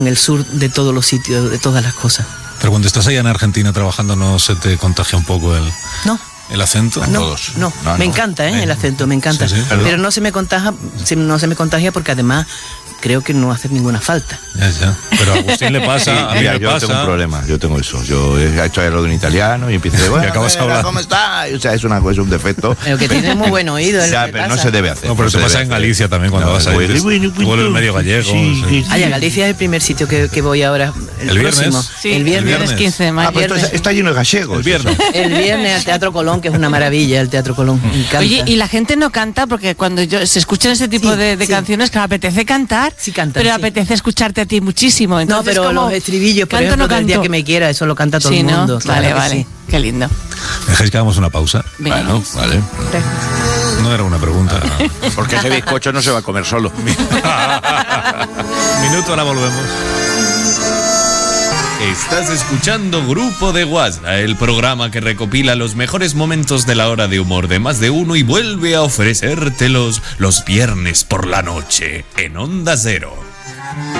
en el sur de todos los sitios, de todas las cosas. Pero cuando estás allá en Argentina trabajando, ¿no se te contagia un poco el acento? No, me encanta el acento, me encanta. Sí, pero no se me contagia porque además creo que no hace ninguna falta. Ya. Pero a Agustín le pasa, a mí me pasa. Yo tengo un problema, yo tengo eso. Yo he hecho algo en italiano y empiezo de bueno, acabas hablando. ¿Cómo está? O sea, es un defecto. Pero que tiene muy buen oído. Ya, pero no se debe hacer. No, pero te pasa en Galicia también cuando vas a ir. Vuelve medio gallego. Sí. A Galicia es el primer sitio que voy ahora. ¿El viernes? Sí, el viernes 15 de mayo. Pero está lleno de gallegos. El viernes. El viernes al Teatro Colón, que es una maravilla, el Teatro Colón. Me encanta. Oye, y la gente no canta porque cuando se escuchan ese tipo de canciones que apetece cantar, pero apetece escucharte a ti muchísimo. Entonces, no, pero los estribillos, por ejemplo, del Día que me quiera, eso lo canta todo el mundo. Claro, vale. Sí. Qué lindo. ¿Dejáis que hagamos una pausa? Bueno, vale. No era una pregunta. Porque ese bizcocho no se va a comer solo. Minuto, ahora volvemos. Estás escuchando Grupo de WhatsApp, el programa que recopila los mejores momentos de la hora de humor de más de uno y vuelve a ofrecértelos los viernes por la noche en Onda Cero.